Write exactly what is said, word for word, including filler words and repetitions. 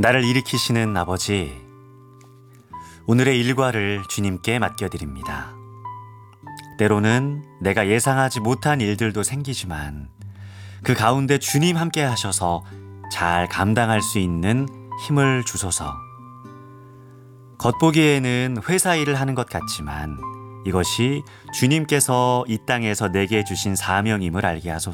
나를 일으키시는 아버지, 오늘의 일과를 주님께 맡겨드립니다. 때로는 내가 예상하지 못한 일들도 생기지만 그 가운데 주님 함께 하셔서 잘 감당할 수 있는 힘을 주소서. 겉보기에는 회사 일을 하는 것 같지만 이것이 주님께서 이 땅에서 내게 주신 사명임을 알게 하소서.